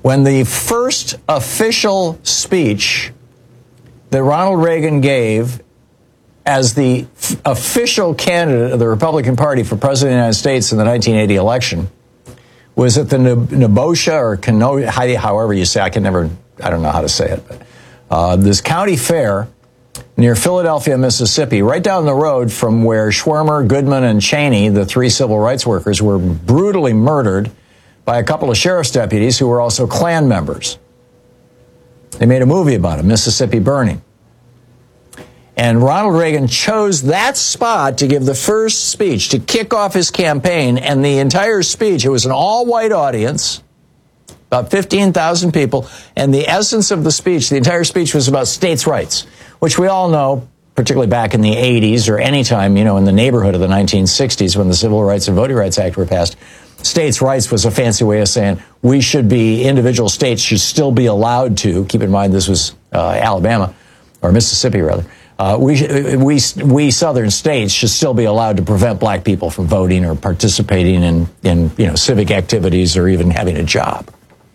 when the first official speech that Ronald Reagan gave as the official candidate of the Republican Party for President of the United States in the 1980 election was at the Nebosha or Kenosha, however you say, I don't know how to say it, but this county fair near Philadelphia, Mississippi, right down the road from where Schwermer, Goodman, and Cheney, the three civil rights workers, were brutally murdered by a couple of sheriff's deputies who were also Klan members. They made a movie about it, Mississippi Burning. And Ronald Reagan chose that spot to give the first speech, to kick off his campaign, and the entire speech, it was an all-white audience, about 15,000 people, and the essence of the speech, the entire speech was about states' rights, which we all know, particularly back in the 80s or any time, in the neighborhood of the 1960s when the Civil Rights and Voting Rights Act were passed. States' rights was a fancy way of saying individual states should still be allowed to, keep in mind this was Alabama, or Mississippi rather, we southern states should still be allowed to prevent black people from voting or participating in civic activities or even having a job.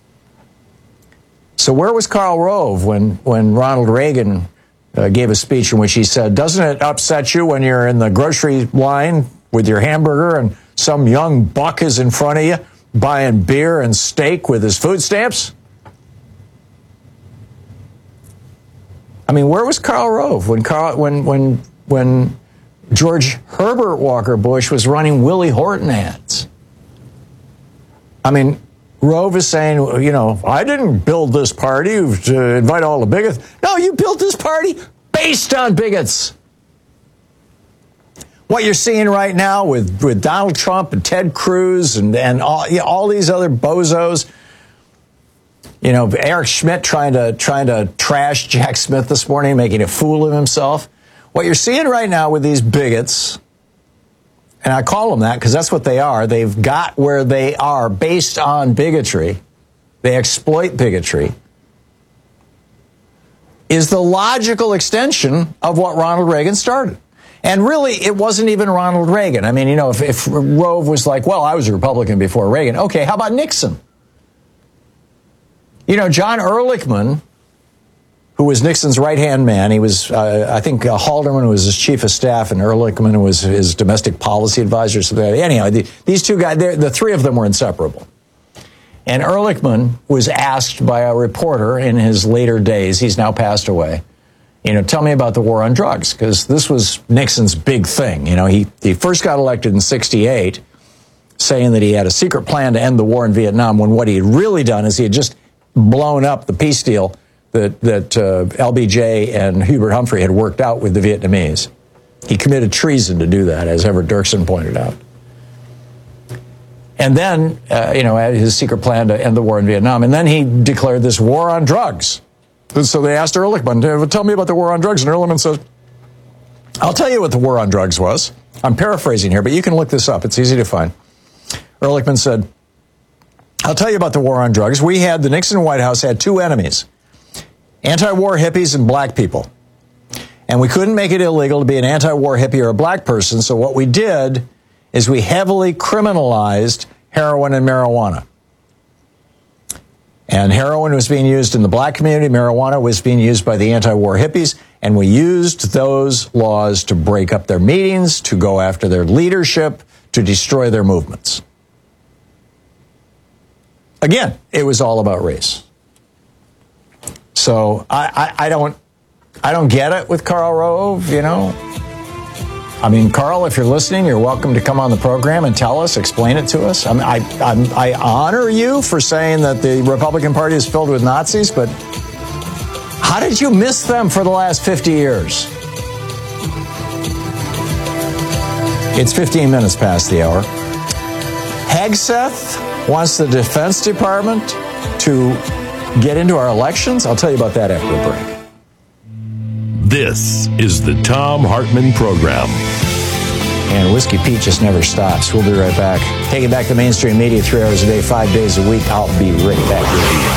So where was Karl Rove when Ronald Reagan gave a speech in which he said, "Doesn't it upset you when you're in the grocery line with your hamburger and some young buck is in front of you buying beer and steak with his food stamps?" I mean, where was Karl Rove when George Herbert Walker Bush was running Willie Horton ads? I mean, Rove is saying, I didn't build this party to invite all the bigots. No, you built this party based on bigots. What you're seeing right now with Donald Trump and Ted Cruz and all these other bozos, Eric Schmidt trying to trash Jack Smith this morning, making a fool of himself. What you're seeing right now with these bigots, and I call them that because that's what they are. They've got where they are based on bigotry. They exploit bigotry. Is the logical extension of what Ronald Reagan started. And really, it wasn't even Ronald Reagan. I mean, if Rove was like, well, I was a Republican before Reagan. Okay, how about Nixon? John Ehrlichman, who was Nixon's right-hand man, he was, I think, Haldeman was his chief of staff, and Ehrlichman was his domestic policy advisor. So anyhow, these two guys, the three of them were inseparable. And Ehrlichman was asked by a reporter in his later days, he's now passed away, tell me about the war on drugs, because this was Nixon's big thing. He first got elected in 1968, saying that he had a secret plan to end the war in Vietnam, when what he had really done is he had just blown up the peace deal that LBJ and Hubert Humphrey had worked out with the Vietnamese. He committed treason to do that, as Everett Dirksen pointed out. And then, his secret plan to end the war in Vietnam. And then he declared this war on drugs. And so they asked Ehrlichman, tell me about the war on drugs. And Ehrlichman said, I'll tell you what the war on drugs was. I'm paraphrasing here, but you can look this up. It's easy to find. Ehrlichman said, I'll tell you about the war on drugs. The Nixon White House had two enemies, anti-war hippies and black people. And we couldn't make it illegal to be an anti-war hippie or a black person, so what we did is we heavily criminalized heroin and marijuana. And heroin was being used in the black community, marijuana was being used by the anti-war hippies, and we used those laws to break up their meetings, to go after their leadership, to destroy their movements. Again, it was all about race. So I don't get it with Karl Rove, I mean, Karl, if you're listening, you're welcome to come on the program and tell us, explain it to us. I honor you for saying that the Republican Party is filled with Nazis, but how did you miss them for the last 50 years? It's 15 minutes past the hour. Hegseth wants the Defense Department to get into our elections. I'll tell you about that after the break. This is the Thom Hartmann Program. And Whiskey Pete just never stops. We'll be right back. Taking back the mainstream media 3 hours a day, 5 days a week. I'll be right back with you.